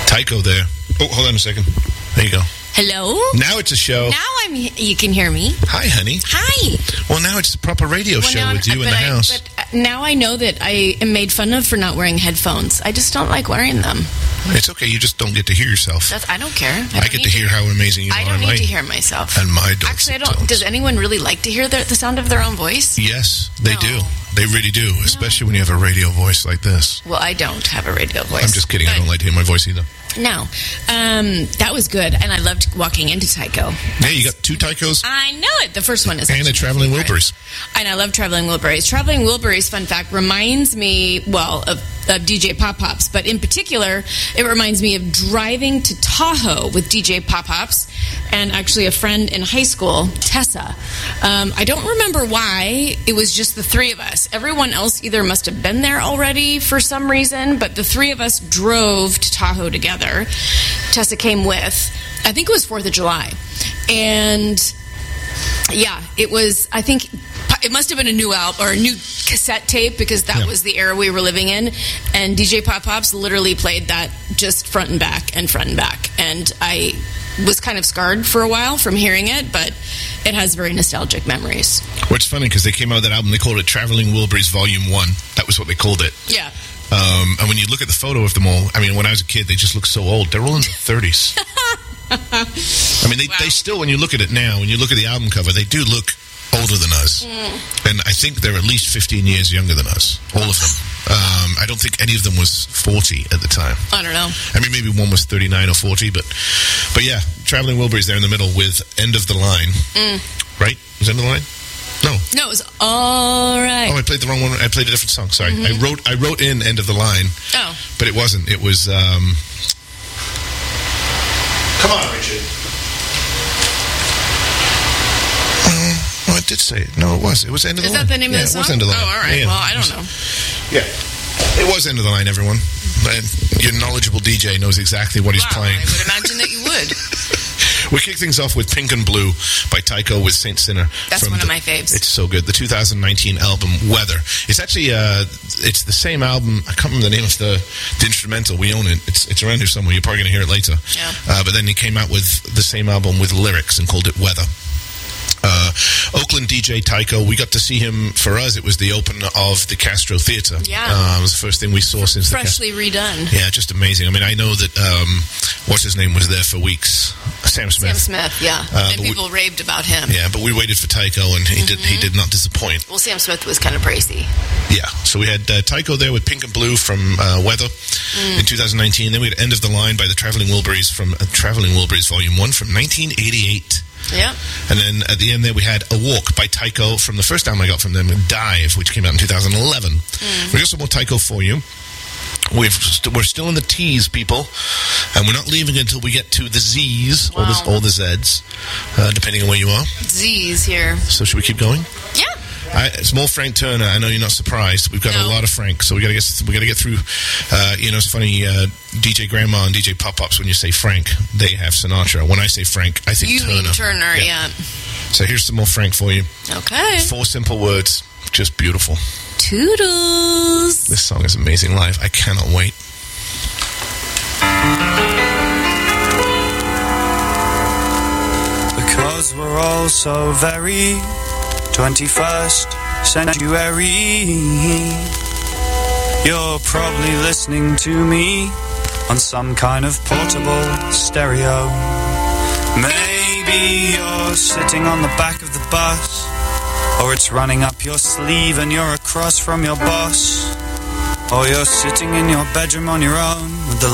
Tycho there. Oh, hold on a second. There you go. Hello? Now it's a show. Now you can hear me. Hi, honey. Hi. Well, now it's a proper radio show with you in the house. But now I know that I am made fun of for not wearing headphones. I just don't like wearing them. It's okay. You just don't get to hear yourself. I don't care. I get to hear how amazing you are. I don't need to hear myself. And my dogs. Actually, I don't. Does anyone really like to hear the sound of their own voice? Yes, they do. They really do, especially when you have a radio voice like this. Well, I don't have a radio voice. I'm just kidding. I don't like to hear my voice either. No. That was good, and I loved walking into Tycho. Yeah, you got 2 Tychos? I know it. The first one is and the Traveling Wilburys. And I love Traveling Wilburys. Traveling Wilburys, fun fact, reminds me, well, of DJ Pop Pops, but in particular, it reminds me of driving to Tahoe with DJ Pop Pops and actually a friend in high school, Tessa. I don't remember why. It was just the 3 of us. Everyone else either must have been there already for some reason, but the 3 of us drove to Tahoe together. Tessa came with, I think it was 4th of July. And yeah, it was, I think it must have been a new album or a new cassette tape because that was the era we were living in. And DJ Pop Pops literally played that just front and back and front and back. And I was kind of scarred for a while from hearing it, but it has very nostalgic memories. Well, it's funny because they came out with that album, they called it Traveling Wilburys Volume 1. That was what they called it. Yeah. And when you look at the photo of them all, I mean, when I was a kid, they just look so old. They're all in their 30s. I mean, they still, when you look at it now, when you look at the album cover, they do look older than us. And I think they're at least 15 years younger than us, all of them. I don't think any of them was 40 at the time. I don't know. I mean, maybe one was 39 or 40, but yeah, Traveling Wilburys there in the middle with End of the Line. Right? Was End of the Line? No, it was All Right. Oh, I played the wrong one. I played a different song. Sorry. I wrote in End of the Line. Oh. But it wasn't. It was, come on, Richard. Oh, I did say it. No, it was. It was End of the Line. Is that the name of the song? It was End of the Line. Oh, all right. Yeah. Well, I don't know. Yeah. It was End of the Line, everyone. And your knowledgeable DJ knows exactly what he's playing. I would imagine that you would. We kick things off with Pink and Blue by Tycho with Saint Sinner. That's one of my faves. It's so good. The 2019 album, Weather. It's actually, it's the same album. I can't remember the name of the instrumental. We own it. It's around here somewhere. You're probably going to hear it later. Yeah. But then he came out with the same album with lyrics and called it Weather. Oakland DJ Tycho, we got to see him, for us, it was the open of the Castro Theatre. Yeah. It was the first thing we saw since freshly redone. Yeah, just amazing. I mean, I know that, what's his name was there for weeks. Sam Smith. Sam Smith, yeah. And people raved about him. Yeah, but we waited for Tycho, and he did not disappoint. Well, Sam Smith was kind of pricey. Yeah, so we had Tycho there with Pink and Blue from Weather in 2019. Then we had End of the Line by the Traveling Wilburys from Traveling Wilburys Volume 1 from 1988. Yeah. And then at the end there we had A Walk by Tycho from the first album I got from them, Dive, which came out in 2011. We got some more Tycho for you. We're still in the T's, people, and we're not leaving until we get to the Z's or the Z's, depending on where you are. Z's here. So should we keep going? Yeah. It's more Frank Turner. I know you're not surprised. We've got a lot of Frank, so we got to get through. It's funny. DJ Grandma and DJ Pop Pops. When you say Frank, they have Sinatra. When I say Frank, I think Turner. You mean Turner, yeah. So here's some more Frank for you. Okay. 4 simple words, just beautiful. Toodles. This song is amazing live. I cannot wait. Because we're all so very 21st century. You're probably listening to me on some kind of portable stereo. Maybe you're sitting on the back of the bus, or it's running up your sleeve and you're across from your boss, or you're sitting in your bedroom on your own with the